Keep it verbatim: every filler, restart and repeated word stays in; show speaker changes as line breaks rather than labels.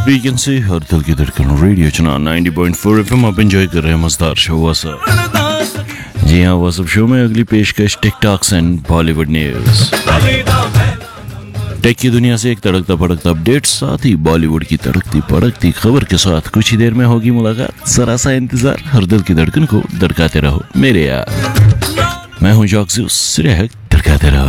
Weekend से हर दिल की धड़कन रेडियो चुना नाइंटी पॉइंट फोर एफएम आप एंजॉय कर रहे हैं मजेदार शो व्हाट्सएप। जी हाँ, व्हाट्सएप शो में अगली पेशकश TikToks and Bollywood news. Take की दुनिया से एक तड़कता भड़कता अपडेट, साथ ही बॉलीवुड की तड़कती भड़कती खबर के साथ कुछ ही देर में होगी मुलाकात। जरा सा इंतजार, हर दिल की धड़कन को धड़काते रहो मेरे यार। मैं हूँ जॉक्स, धड़काते रहो।